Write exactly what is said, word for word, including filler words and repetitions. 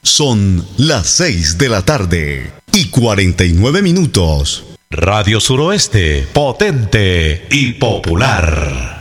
Son las seis de la tarde y cuarenta y nueve minutos. Radio Suroeste, potente y popular.